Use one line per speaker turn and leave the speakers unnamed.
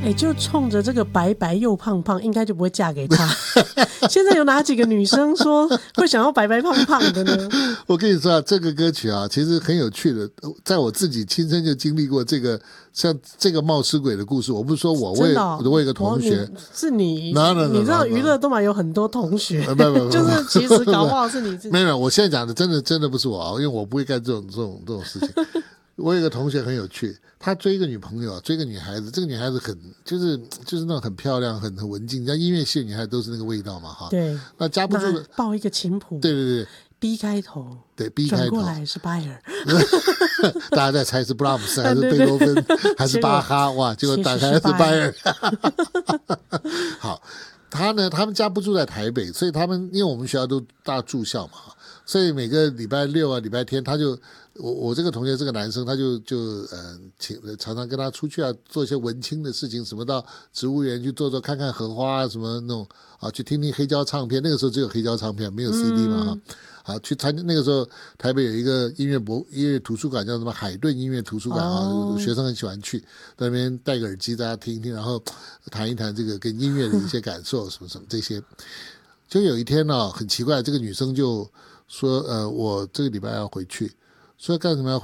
就冲着这个白白又胖胖，应该就不会嫁给他。现在有哪几个女生说会想要白白胖胖的呢？
我跟你说啊，这个歌曲啊，其实很有趣的，在我自己亲身就经历过这个像这个冒失鬼的故事。我不是说我有一个同学，
是你，
你
知道娱乐东马有很多同学，
不
就是其实搞不好是你自己。
没有，我现在讲的真的不是我啊，因为我不会干这种事情。我有一个同学很有趣，他追一个女朋友，追一个女孩子，这个女孩子很就是那种很漂亮、很文静，像音乐系的女孩都是那个味道嘛，哈。
对。
那架不住的
报一个琴谱，
对
，B 开头，
对 B 开头，
转过来是拜尔，
大家在猜是布拉姆斯还是贝多芬还是巴哈，哇，结果打开是拜尔。好，他们家不住在台北，所以因为我们学校都大住校嘛，所以每个礼拜六啊、礼拜天，他就我这个同学这个男生，他就常常跟他出去啊，做一些文青的事情，什么到植物园去坐看看荷花啊，什么那种啊，去听黑胶唱片。那个时候只有黑胶唱片，没有 CD 嘛啊，去参加那个时候台北有一个音乐图书馆，叫什么海顿音乐图书馆啊，学生很喜欢去那边戴个耳机，大家听一听，然后谈一谈这个跟音乐的一些感受，什么这些。就有一天呢，很奇怪，这个女生就说我这个礼拜要回去，说干什么要